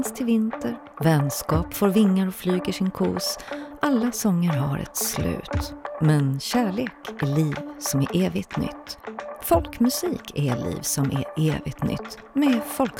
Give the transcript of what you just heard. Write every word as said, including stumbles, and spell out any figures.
till vinter, vänskap får vingar och flyger sin kos. Alla sånger har ett slut, men kärlek är liv som är evigt nytt. Folkmusik är liv som är evigt nytt med folk